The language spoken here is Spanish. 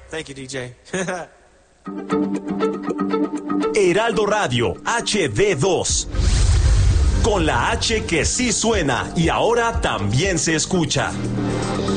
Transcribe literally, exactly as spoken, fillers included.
Thank you, D J. Heraldo Radio, H D dos. Con la H que sí suena y ahora también se escucha.